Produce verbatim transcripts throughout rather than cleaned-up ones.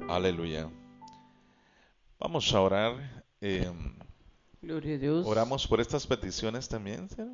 Aleluya. Vamos a orar. eh, Gloria a Dios. oramos por estas peticiones también, ¿sí?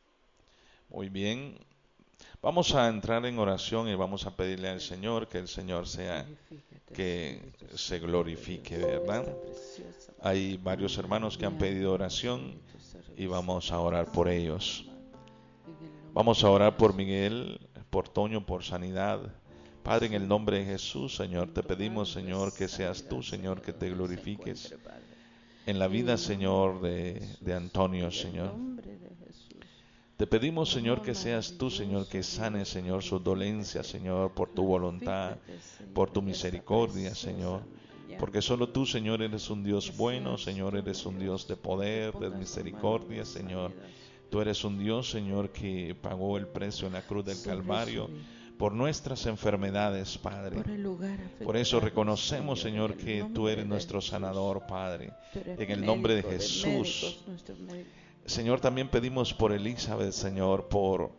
Muy bien. Vamos a entrar en oración y vamos a pedirle al Señor que el Señor sea Glorifícate, que Espíritu se Santo de glorifique, Dios, en ¿verdad? esta preciosa Hay varios hermanos que han pedido mañana, oración Espíritu, se y reviste vamos tu a orar por presencia, ellos. Padre, en el nombre Vamos a de orar por Jesús. Miguel, por Toño, por sanidad. Padre, en el Sí, nombre de Jesús, Señor, en te tu mano pedimos, de Señor, que seas tú, sanidad, Señor, Señor, que te donde Él se glorifiques encuentre, Padre. en la En vida, el Señor, nombre de de, de Jesús, Antonio, en el Señor. nombre de Jesús. Te pedimos, Señor, Oh, que seas tú, Señor, que maravilloso sane, Dios, Señor, sus dolencias, glorifícate. Señor, por tu voluntad, Glorifícate, por Señor, tu en esta misericordia, preciosa Señor. mañana, Porque solo tú, Dios. Señor, eres un Que Dios bueno, seas Señor, tú, eres un Dios de Dios, el que poder, de ponga su mano de misericordia, Señor. sanidad Tú eres un Dios, Señor, que pagó el precio en la cruz del sobre su Calvario vida, por nuestras enfermedades, Padre. por el lugar Por eso afectado, reconocemos, Señor, en Señor, el que tú eres nombre de nuestro Jesús. sanador, Padre. Tú eres En el nombre de médico de Jesús. médicos, nuestro médico. Señor, también pedimos por Elizabeth, Señor, por,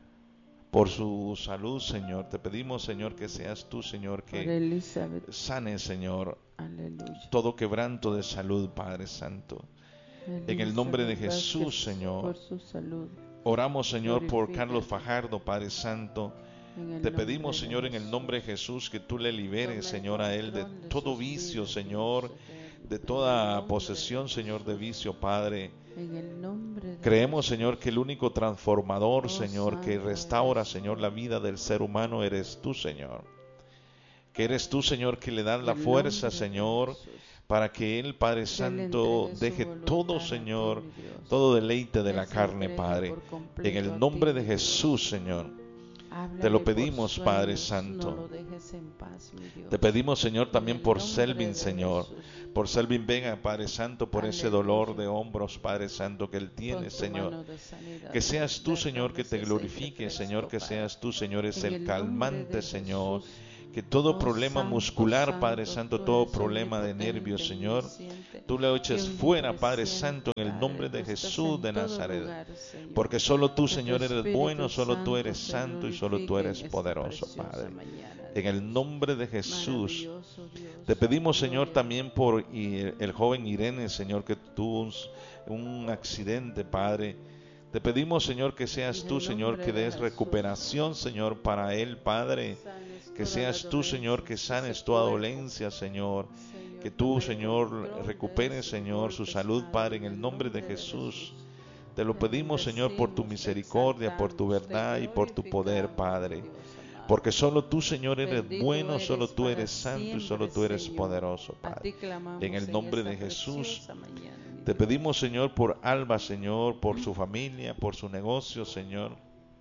por su salud, Señor. Te pedimos, Señor, que seas tú, Señor, Por que Elizabeth, sane, Señor, aleluya. todo quebranto de salud, Padre Santo. En el nombre de Elizabeth Jesús, Vázquez, Señor. por su salud, Oramos, Señor, por Carlos glorifícate. Fajardo, Padre Santo. En el Te nombre pedimos, de Señor, en el nombre de Jesús. Jesús, que tú le liberes, Toma el Señor, a él de control de todo sus vicio, vidas, Señor, Dios eterno. de En el toda nombre de posesión, Señor, de Jesús. vicio, Padre. En el nombre de Creemos, Jesús. Señor, que el único transformador, Oh, Señor, que santo restaura, eres Señor, tú. la vida del ser humano, eres tú, Señor. Que eres tú, Señor, que le das En la el fuerza, nombre de Señor, Jesús. para que Él, Padre Que Él Santo, entregue su deje todo, voluntad a ti, Señor, mi Dios. todo deleite de Que la Él se carne, entregue Padre. por En completo el a ti, nombre de mi Jesús, Dios. Señor. Háblale Te lo por pedimos, Padre sueños, Santo. no lo dejes en paz, mi Dios. Te pedimos, Señor, En también el por nombre Selvin, de Señor. Jesús. Por Selvin Vega, Padre Santo, por ese Aleluya. dolor de hombros, Padre Santo, que Él tiene, Pon tu Señor. mano de sanidad Que seas tú, Señor, que derrames te ese glorifiques, Señor, refresco, que Padre. seas tú, Señor, es En el el nombre calmante, de Señor. Jesús. Que todo Oh, problema santo, muscular, Padre santo, Santo, tú todo eres problema de omnipotente, nervios, Señor, omnisciente tú le y eches fuera, Padre Santo, omnipresente, en el Padre. nombre Tú de estás Jesús en de todo Nazaret. lugar, Señor. Porque solo tú, Que tu Señor, eres Espíritu bueno, solo tú Santo eres se santo y solo tú glorifique eres en esta poderoso, preciosa Padre. mañana, En el Dios. nombre de Jesús. Maravilloso Dios. Te pedimos, Señor, Gloria. también por y- el joven Irene, Señor, que tuvo un, un accidente, Padre. Te pedimos, Señor, que seas En tú, el Señor, nombre que de des Jesús. recuperación, Señor, para él, Padre. Sanes Que toda seas la tú, Señor, que dolencia de sanes ese toda cuerpo. dolencia, Señor. Señor, Que toma tú, el Señor, control de recuperes, esos Señor, su golpes, salud, Padre, en en el nombre de Jesús. Jesús. Te lo Te pedimos, Señor, por tu bendecimos, te misericordia, por tu exaltamos, te verdad y por tu poder, glorificamos, Padre. mi Dios amado. Porque solo tú, Señor, eres Bendito bueno, eres solo tú para eres santo y siempre, solo tú eres Señor. poderoso, A Padre. ti clamamos En el nombre de esta Jesús. preciosa mañana, mi Te Dios. pedimos, Señor, por Alba, Señor, por su familia, por su negocio, Señor.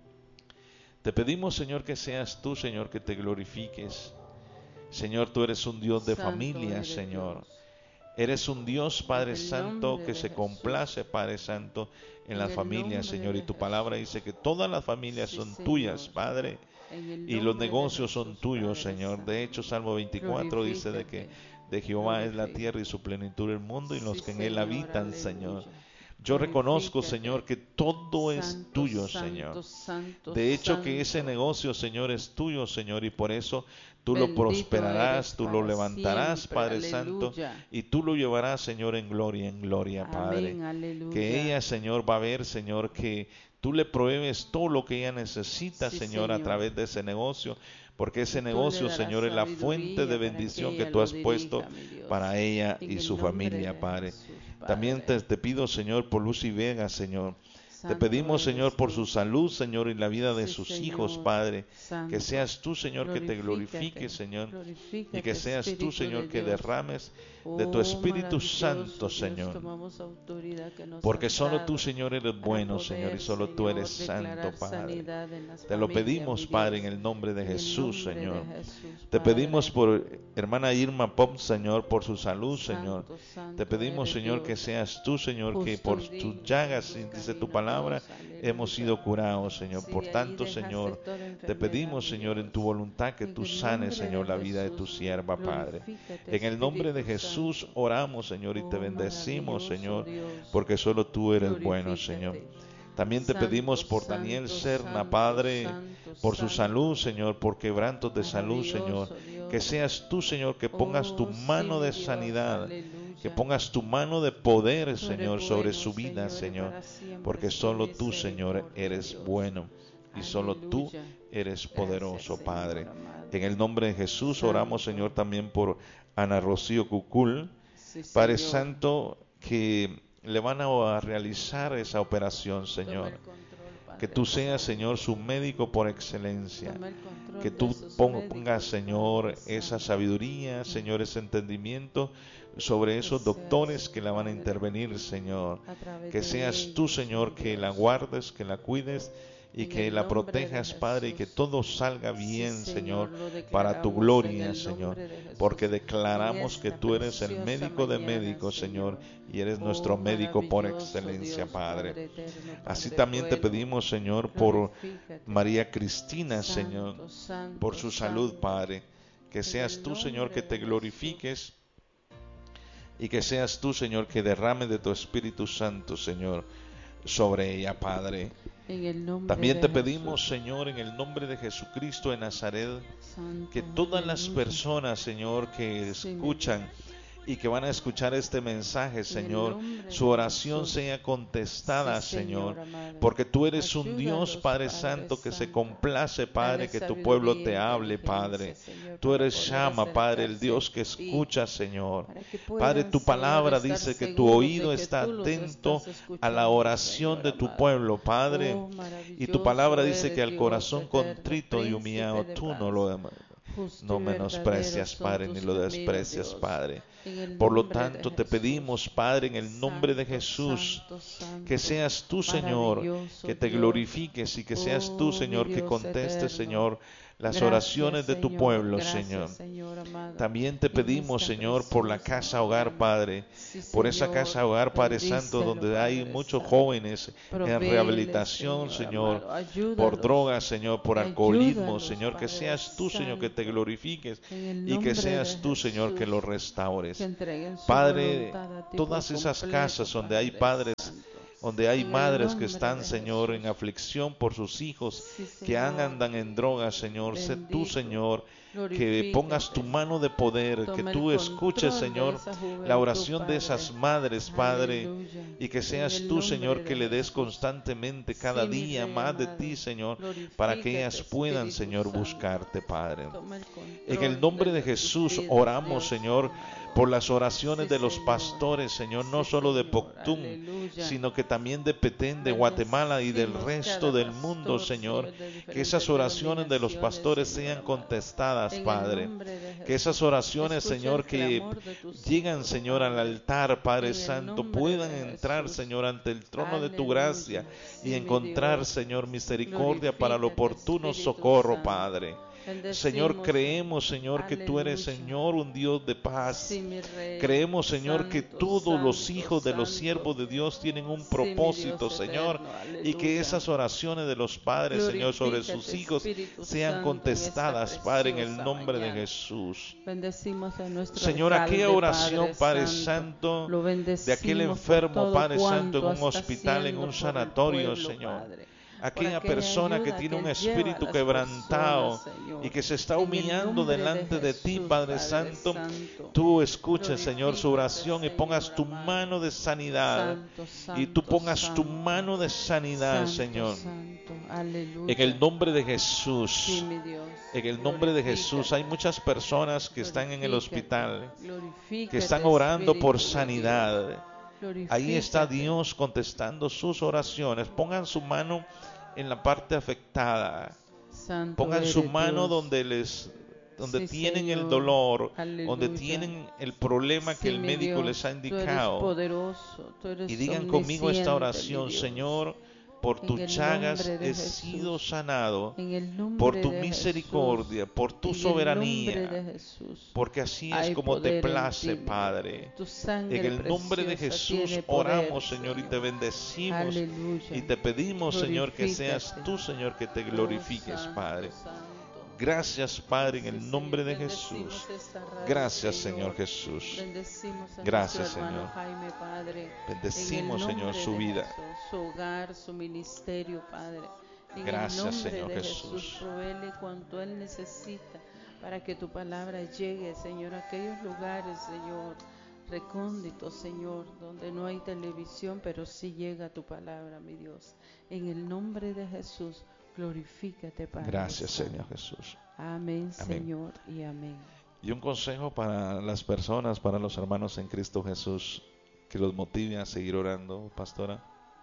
Te pedimos, Señor, que seas tú, Señor, que te glorifiques. Señor, tú eres un Dios de Santo familia, eres Señor. Dios. Eres un Dios, Padre En el Santo, nombre que de se Jesús. complace, Padre Santo, en En la el familia, nombre Señor. Y de tu palabra Jesús. dice que todas las familias Sí, son Señor. tuyas, Padre. En el Y los nombre de negocios son Jesús, tuyos, Padre Señor. Santo. De hecho, Salmo veinticuatro dice de que Glorifícate, de Jehová es la glorifícate. tierra y su plenitud el mundo y los Sí, que en él Señor, habitan, Señor. aleluya. Yo reconozco, Glorifícate. Señor, que todo es Santo, tuyo, santo, Señor. santo, De hecho, que ese santo. negocio, Señor, es tuyo, Señor, y por eso tú lo Bendito prosperarás, eres tú para lo levantarás, siempre, Padre Santo, aleluya. y tú lo llevarás, Señor, en gloria, en gloria, Padre. Amén, aleluya. Que ella, Señor, va a ver, Señor, que tú le provees todo lo que ella necesita, Sí, Señor, a Señor. través de ese negocio, porque ese Y tú le negocio, darás Señor, es la sabiduría fuente de para bendición que que ella tú lo has puesto dirija, mi Dios. para ella En y el su nombre familia, de Padre. Jesús, También te, Padre. te pido, Señor, por Lucy Vega, Señor. Te Santo pedimos, eres Señor, por tú. su salud, Señor, y la vida de Sí, sus hijos, Señor. Padre. Santo. Que seas tú, Señor, que te Glorifícate, glorifiques, Señor. glorifícate, Y que seas tú, Espíritu Señor, de que Dios. derrames de tu Oh, Espíritu maravilloso Santo, Dios, Señor. tomamos autoridad que nos Porque has solo tú, dado Señor, eres para bueno, Señor, y poder, solo tú Señor, eres santo, declarar Padre. sanidad en las Te lo familias, pedimos, mi Padre, en Dios. el nombre de En el Jesús, nombre Señor. de Jesús, Te Padre. pedimos por hermana Irma Pop, Señor, por su salud, Señor. Santo, santo Te pedimos, eres Señor, que Dios. seas tú, Señor, que Justo por y tus digno llagas, son tus dice tu caminos, palabra, Dios, aleluya. hemos sido curados, Señor. Si Por de ahí tanto, dejaste Señor, toda te enfermedad, pedimos, mi Señor, en Dios. tu voluntad que En tú el sanes, nombre Señor, de la vida de tu Jesús, sierva, Padre. glorifícate, En el nombre de Espíritu Jesús Santo. oramos, Señor, y te Oh, bendecimos, maravilloso Señor, Dios. porque solo tú eres bueno, Señor. Glorifícate. También te Santo, pedimos por santo, Daniel Serna, santo, Padre, santo, por su santo. salud, Señor, por quebrantos de salud, Señor. Maravilloso Dios, Que seas tú, Señor, que pongas tu Oh, sí, mano mi de Dios, sanidad, aleluya. que pongas tu mano de poder, Tú eres Señor, sobre bueno, su vida, Señor, y Señor, para siempre porque es tu solo tú, Señor, misericordia, eres Dios. bueno y solo tú Aleluya. eres Gracias, poderoso, Señor Padre. amado. En el nombre de Jesús oramos, Santo. Señor, también por Ana Rocío Cucul, Sí, Padre Señor. Santo, que le van a realizar esa operación, Toma Señor. el control, Que Padre tú seas, Santo. Señor, su médico por excelencia. Toma el control Que de tú sus pongas, médicos, Señor, Padre esa Santo. sabiduría, Señor, ese entendimiento sobre Que esos seas doctores tú, que la van a Padre, intervenir, Señor. a través Que de seas tú, ellos, Señor, mi que la Dios. guardes, que la cuides y En que el la nombre de protejas, Padre, y que Jesús. todo salga Sí, bien, Señor, Señor, lo para tu declaramos en gloria, el Señor. nombre de Jesús. Porque En declaramos que esta tú eres el preciosa médico de mañana, médicos, Señor, Señor. y eres Oh, nuestro médico por maravilloso excelencia, Dios, Padre. Padre eterno, Así Padre también te bueno. pedimos, Señor, por Glorifícate. María Cristina, Señor, Santo, santo, por su salud, santo. Padre. Que En seas el tú, Señor, que nombre te de glorifiques y que seas tú, Señor, que derrame de tu Espíritu Santo, Señor, sobre ella, Padre. En el nombre También de te pedimos, Jesús. Señor, en el nombre de Jesucristo de Nazaret, Santo, que todas las aleluya. personas, Señor, que Sí, mi escuchan Dios. y que van a escuchar este mensaje, En el Señor, nombre su de oración Jesús. sea contestada, Sí, Señor, Señor amado. porque tú eres un Dios, Ayúdalos, Padre Padre Santo, que se Santo. complace, Padre, Dale que tu pueblo sabiduría, te hable, inteligencia, Padre. Señor, Tú para eres poder Shama, Padre, el acercarse Dios a que ti, escucha, Señor. para que Padre, puedan, tu Señor, palabra estar dice que tu seguros de oído que está tú los atento estás a la escuchando, oración Señor de tu amado. pueblo, Padre. Oh, Y tu palabra maravilloso dice que eres al Dios corazón eterno, contrito y príncipe humillado de tú no paz. lo Justo no y verdadero menosprecias, son Padre, ni tus lo caminos, desprecias, Dios. Padre. En el Por lo nombre de tanto, te Jesús. pedimos, Padre, en el nombre de Santo, Jesús, santo, santo, que seas tú, Señor, maravilloso que te Dios. glorifiques y que seas tú, Oh, mi Señor, que Dios contestes, eterno. Señor, las Gracias, oraciones de tu Señor. pueblo, Gracias, Señor. Señor amado. También te En pedimos, esta Señor, por la preciosa casa hogar, mañana. Padre, Sí, por esa Señor. casa hogar, Padre Santo, Bendícelo, donde hay Padre muchos Santo. jóvenes en Provéeles, rehabilitación, Señor Señor, amado. por Ayúdalos. drogas, Señor, por alcoholismo, Ayúdalos, Señor, que Padre seas tú, Señor, que te Santo. glorifiques En el y que nombre seas de tú, Señor, que los Jesús, que restaures. entreguen su Padre, voluntad a ti todas por esas completo, casas donde hay Padre padres, Santo. donde hay En el madres que nombre están, de Señor, en Jesús. aflicción por sus hijos, Sí, que Señor. andan en drogas, Señor, sé tú, Bendito. Señor, que Glorifícate. pongas tu mano de poder, que Toma el tú escuches, control de Señor, esa juventud, la oración de Padre. esas madres, Padre, Aleluya. y que En seas el tú, nombre Señor, que de le des Jesús. constantemente cada Sí, mi día Rey más de amado. ti, Señor, Glorifícate, para que ellas puedan, Espíritu Señor, Santo. buscarte, Padre. Toma el control En el nombre de sus Jesús vidas, oramos, Dios Señor, amado. por las oraciones Sí, de los Señor. pastores, Señor, no Sí, solo de Señor. Poctum, Aleluya. sino que también de Petén, de Guatemala y del Bendecimos resto cada del mundo, pastor, Señor. Señor, de Que diferentes esas oraciones de los denominaciones, pastores Señor sean amado. contestadas, En el Padre. nombre de Que Jesús. esas oraciones, Escucha Señor, el que clamor de tus llegan, hijos, Señor, al Padre. altar, Padre En el Santo, nombre puedan de entrar, Jesús. Señor, ante el trono de tu Aleluya. gracia Sí, y mi encontrar, Dios. Señor, misericordia para el Glorifícate, oportuno Espíritu socorro, Santo. Padre. Bendecimos, Señor, creemos, Señor, que tú eres, aleluya. Señor, un Dios de paz. Sí, mi Rey. Creemos, Señor, que Santo, todos los santo, hijos de los santo. siervos de Dios tienen un Sí, mi propósito, Dios Señor, eterno, y que aleluya. esas oraciones de los padres, Señor, sobre sus Glorifícate, hijos Espíritu sean Santo, contestadas, en esta Padre, en el preciosa nombre de mañana. Jesús. Bendecimos a nuestro Señor, alcalde, aquella oración, Padre Padre Santo. Santo, Lo de bendecimos aquel por enfermo, todo Padre Santo, en cuanto un está hospital, en haciendo un por el sanatorio, pueblo, Señor. Padre. Aquella aquella persona que ayuda tiene que un él lleva a espíritu las quebrantado personas, Señor. y que se está En el humillando nombre de delante de ti, Jesús, Padre Padre Santo. Santo. Tú escuches, Señor, su Glorifícate, oración y pongas Señor tu amado. mano de sanidad. Santo, santo, Y tú pongas tu santo. mano de sanidad, Santo, Señor. santo. Aleluya. En el nombre de Sí, Jesús. mi Dios. En el nombre de Glorifícate. Jesús. Hay muchas personas que están en el Glorifícate, hospital, glorifícate, que están orando por Espíritu de sanidad. Dios. Ahí está Glorifícate. Dios contestando sus oraciones. Pongan su mano en la parte afectada. Santo Pongan su eres mano Dios. donde les donde Sí, tienen el Señor. dolor, Aleluya. donde tienen el problema que Sí, el mi médico Dios, les ha Tú eres indicado. poderoso, tú eres Y digan conmigo esta omnisciente, oración: mi Dios. Señor, por En tus el chagas nombre de he sido Jesús. sanado, En el nombre por tu de misericordia, Jesús. por tu En el nombre soberanía, de Jesús. porque así es Hay como te poder en place, ti, mi Padre. Dios. Tu sangre En el nombre de preciosa Jesús tiene poder, oramos, Señor, y te bendecimos. Aleluya. Y te pedimos, Señor, que seas Glorifícate. tú, Señor, que te Oh, glorifiques, santo, Padre. santo. Gracias, Padre, en Sí, el nombre de Señor, Jesús. bendecimos esta radio, Gracias, Señor Jesús. Bendecimos a Gracias, nuestro hermano Señor. Jaime, Padre. Bendecimos, En el Señor, nombre su de vida. Jesús, su hogar, su ministerio, Padre. En Gracias, el nombre Señor de Jesús. Jesús, provéele cuanto él necesita para que tu palabra llegue, Señor, a aquellos lugares, Señor, recónditos, Señor, donde no hay televisión, pero sí llega tu palabra, mi Dios. En el nombre de Jesús, glorifícate, Padre. Gracias, Santo. Señor Jesús. Amén, Amén. Señor, y amén. Y un consejo para las personas, para los hermanos en Cristo Jesús, que los motive a seguir orando, pastora.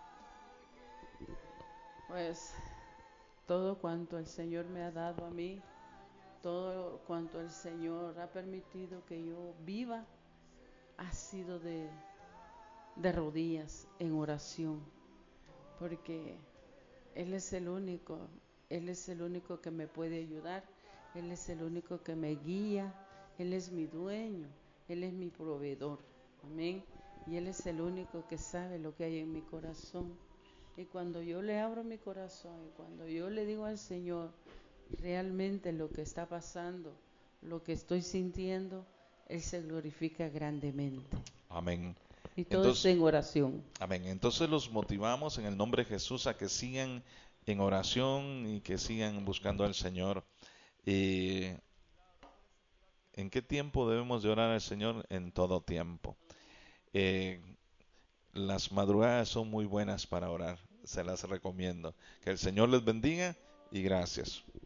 Pues todo cuanto el Señor me ha dado a mí, todo cuanto el Señor ha permitido que yo viva, ha sido de, de rodillas en oración, porque Él es el único, Él es el único que me puede ayudar, Él es el único que me guía, Él es mi dueño, Él es mi proveedor, amén, y Él es el único que sabe lo que hay en mi corazón. Y cuando yo le abro mi corazón y cuando yo le digo al Señor realmente lo que está pasando, lo que estoy sintiendo, Él se glorifica grandemente. Amén. Y todo Entonces, es en oración. amén. Entonces los motivamos en el nombre de Jesús a que sigan en oración y que sigan buscando al Señor. Eh, ¿En qué tiempo debemos de orar al Señor? En todo tiempo. Eh, las madrugadas son muy buenas para orar. Se las recomiendo. Que el Señor les bendiga y gracias.